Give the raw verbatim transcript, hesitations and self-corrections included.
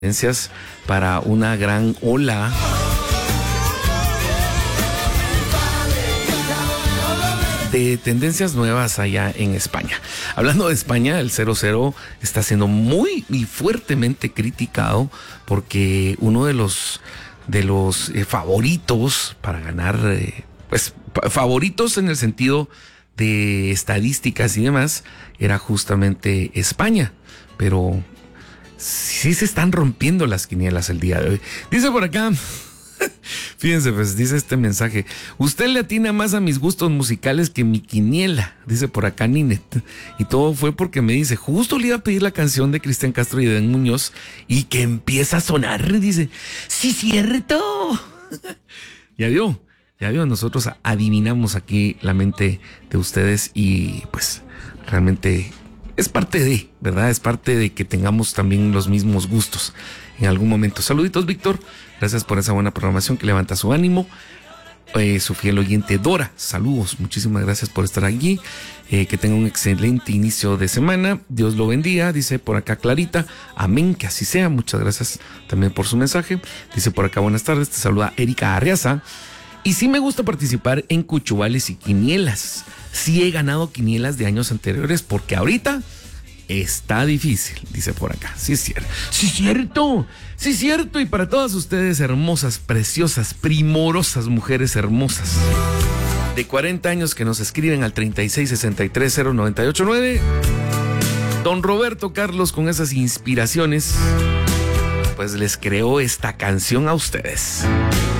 tendencias para una gran ola de tendencias nuevas allá en España. Hablando de España, el cero cero está siendo muy y fuertemente criticado porque uno de los de los eh, favoritos para ganar, eh, pues favoritos en el sentido de estadísticas y demás, era justamente España, pero sí se están rompiendo las quinielas el día de hoy. Dice por acá, fíjense, pues dice este mensaje: usted le atina más a mis gustos musicales que mi quiniela, dice por acá Ninet. Y todo fue porque me dice, justo le iba a pedir la canción de Cristian Castro y Edén Muñoz y que empieza a sonar, dice, sí, cierto. Ya vio, ya vio, nosotros adivinamos aquí la mente de ustedes y pues realmente es parte de, ¿verdad? Es parte de que tengamos también los mismos gustos en algún momento. Saluditos, Víctor. Gracias por esa buena programación que levanta su ánimo. Eh, su fiel oyente Dora, saludos. Muchísimas gracias por estar aquí. Eh, que tenga un excelente inicio de semana. Dios lo bendiga. Dice por acá Clarita. Amén, que así sea. Muchas gracias también por su mensaje. Dice por acá, buenas tardes. Te saluda Erika Arriaza. Y sí me gusta participar en cuchubales y quinielas. Sí he ganado quinielas de años anteriores porque ahorita está difícil, dice por acá. Sí es cierto. Sí es cierto. Sí es cierto. Y para todas ustedes, hermosas, preciosas, primorosas mujeres hermosas de cuarenta años que nos escriben al treinta y seis sesenta y tres cero noventa y ocho nueve, don Roberto Carlos, con esas inspiraciones, pues les creó esta canción a ustedes.